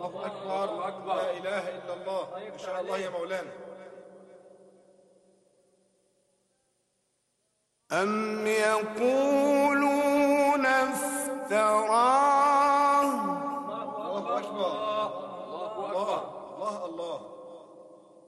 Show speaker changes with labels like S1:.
S1: الله أكبر. لا إله إلا الله. إن شاء الله يا مولانا.
S2: أم يقولون افتراه